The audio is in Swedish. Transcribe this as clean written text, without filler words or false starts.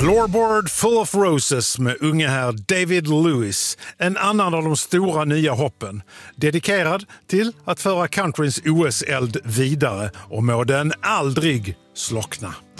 Floorboard Full of Roses med unge herr David Lewis. En annan av de stora nya hoppen. Dedikerad till att föra countryns OS-eld vidare och må den aldrig slockna.